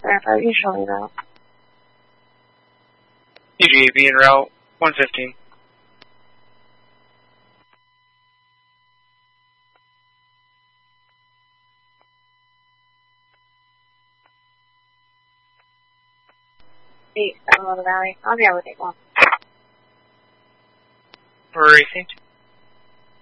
Verify you showing route. UGAB en route 115. Valley. I'll be able to take one. Racing.